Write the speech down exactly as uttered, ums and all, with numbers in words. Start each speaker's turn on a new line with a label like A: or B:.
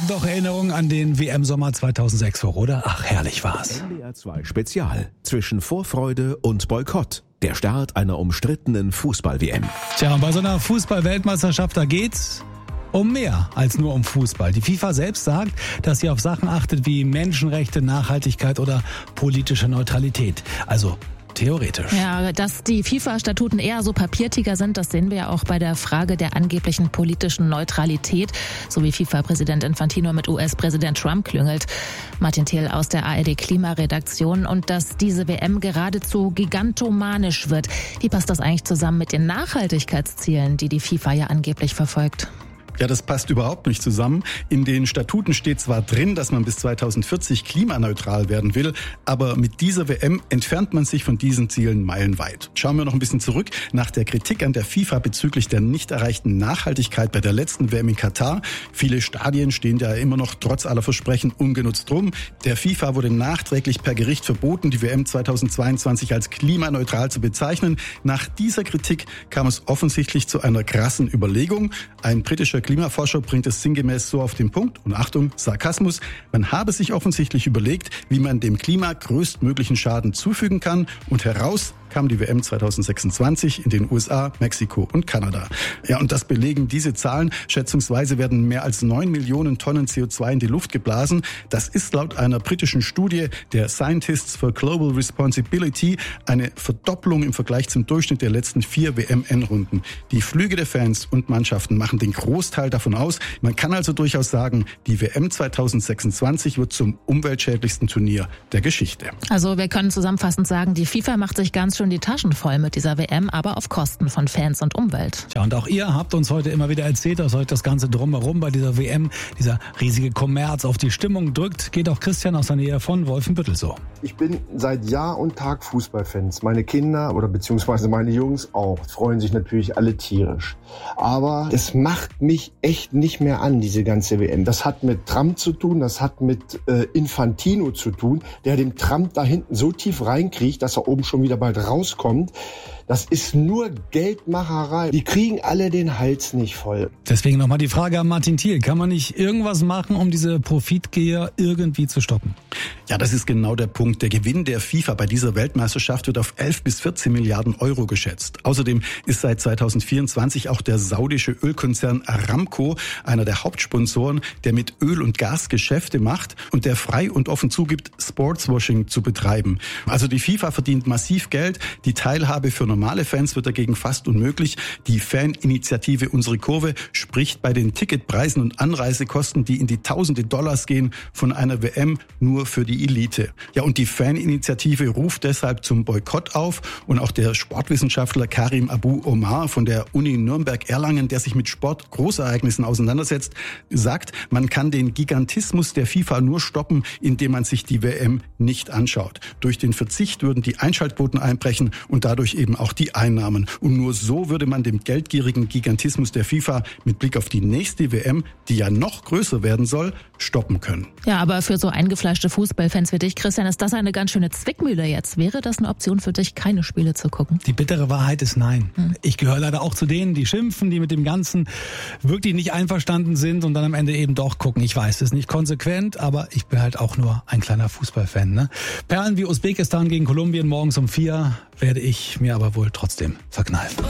A: kommen doch Erinnerungen an den W M-Sommer zweitausendsechs hoch, oder? Ach, herrlich war's.
B: N D R zwei Spezial. Zwischen Vorfreude und Boykott. Der Start einer umstrittenen Fußball-W M.
A: Tja, und bei so einer Fußball-Weltmeisterschaft, da geht's um mehr als nur um Fußball. Die FIFA selbst sagt, dass sie auf Sachen achtet wie Menschenrechte, Nachhaltigkeit oder politische Neutralität. Also theoretisch.
C: Ja, dass die FIFA-Statuten eher so Papiertiger sind, das sehen wir ja auch bei der Frage der angeblichen politischen Neutralität, so wie FIFA-Präsident Infantino mit U S-Präsident Trump klüngelt. Martin Thiel aus der A R D-Klimaredaktion. Und dass diese W M geradezu gigantomanisch wird. Wie passt das eigentlich zusammen mit den Nachhaltigkeitszielen, die die FIFA ja angeblich verfolgt?
D: Ja, das passt überhaupt nicht zusammen. In den Statuten steht zwar drin, dass man bis zweitausendvierzig klimaneutral werden will, aber mit dieser W M entfernt man sich von diesen Zielen meilenweit. Schauen wir noch ein bisschen zurück. Nach der Kritik an der FIFA bezüglich der nicht erreichten Nachhaltigkeit bei der letzten W M in Katar. Viele Stadien stehen ja immer noch trotz aller Versprechen ungenutzt rum. Der FIFA wurde nachträglich per Gericht verboten, die W M zweitausendzweiundzwanzig als klimaneutral zu bezeichnen. Nach dieser Kritik kam es offensichtlich zu einer krassen Überlegung. Ein britischer Klimaforscher bringt es sinngemäß so auf den Punkt, und Achtung, Sarkasmus, man habe sich offensichtlich überlegt, wie man dem Klima größtmöglichen Schaden zufügen kann, und heraus kam die W M zweitausendsechsundzwanzig in den U S A, Mexiko und Kanada. Ja, und das belegen diese Zahlen. Schätzungsweise werden mehr als neun Millionen Tonnen C O zwei in die Luft geblasen. Das ist laut einer britischen Studie der Scientists for Global Responsibility eine Verdopplung im Vergleich zum Durchschnitt der letzten vier W M Endrunden. Die Flüge der Fans und Mannschaften machen den Großteil davon aus. Man kann also durchaus sagen, die W M zweitausendsechsundzwanzig wird zum umweltschädlichsten Turnier der Geschichte.
C: Also wir können zusammenfassend sagen, die FIFA macht sich ganz schön die Taschen voll mit dieser W M, aber auf Kosten von Fans und Umwelt.
A: Ja, und auch ihr habt uns heute immer wieder erzählt, dass euch das Ganze drumherum bei dieser W M, dieser riesige Kommerz auf die Stimmung drückt. Geht auch Christian aus der Nähe von Wolfenbüttel so.
E: Ich bin seit Jahr und Tag Fußballfans. Meine Kinder oder beziehungsweise meine Jungs auch freuen sich natürlich alle tierisch. Aber es macht mich echt nicht mehr an, diese ganze W M. Das hat mit Trump zu tun, das hat mit äh, Infantino zu tun, der den Trump da hinten so tief reinkriegt, dass er oben schon wieder bald rauskommt. Das ist nur Geldmacherei. Die kriegen alle den Hals nicht voll.
A: Deswegen nochmal die Frage an Martin Thiel. Kann man nicht irgendwas machen, um diese Profitgeher irgendwie zu stoppen?
D: Ja, das ist genau der Punkt. Der Gewinn der FIFA bei dieser Weltmeisterschaft wird auf elf bis vierzehn Milliarden Euro geschätzt. Außerdem ist seit zweitausendvierundzwanzig auch der saudische Ölkonzern Aramco einer der Hauptsponsoren, der mit Öl und Gas Geschäfte macht und der frei und offen zugibt, Sportswashing zu betreiben. Also die FIFA verdient massiv Geld. Die Teilhabe für normale Fans wird dagegen fast unmöglich. Die Faninitiative Unsere Kurve spricht bei den Ticketpreisen und Anreisekosten, die in die Tausende Dollars gehen, von einer W M nur für die Elite. Ja, und die Faninitiative ruft deshalb zum Boykott auf. Und auch der Sportwissenschaftler Karim Abu Omar von der Uni Nürnberg-Erlangen, der sich mit Sportgroßereignissen auseinandersetzt, sagt, man kann den Gigantismus der FIFA nur stoppen, indem man sich die W M nicht anschaut. Durch den Verzicht würden die Einschaltquoten einbrechen und dadurch eben auch die Einnahmen. Und nur so würde man dem geldgierigen Gigantismus der FIFA mit Blick auf die nächste W M, die ja noch größer werden soll, stoppen können.
C: Ja, aber für so eingefleischte Fußballfans wie dich, Christian, ist das eine ganz schöne Zwickmühle jetzt. Wäre das eine Option für dich, keine Spiele zu gucken?
A: Die bittere Wahrheit ist nein. Hm. Ich gehöre leider auch zu denen, die schimpfen, die mit dem Ganzen wirklich nicht einverstanden sind und dann am Ende eben doch gucken. Ich weiß, es ist nicht konsequent, aber ich bin halt auch nur ein kleiner Fußballfan. Ne? Perlen wie Usbekistan gegen Kolumbien morgens um vier werde ich mir aber wohl trotzdem verkneifen.